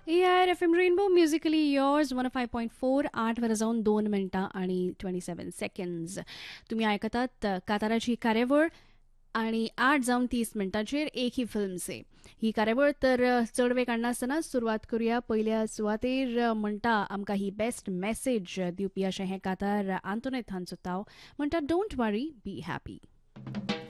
AIR FM rainbow musically yours 105.4 8 जाऊन 2 मिनिटं आणि 27 सेकंड्स. तुम्ही ऐकतात काताराची कार्यावळ आणि 8 जाऊन 30 मिनटांचेर एक ही फिल्मचे ही कार्यावळ तर चड वेळ काडनासतना सुरवात करूया. पयल्या सुवातेर म्हणटा आमकां ही बेस्ट मेसेज दिवपी अशें हें कातार आंतोनेत हांचो ताव म्हणटा डोंट वरी बी हॅपी.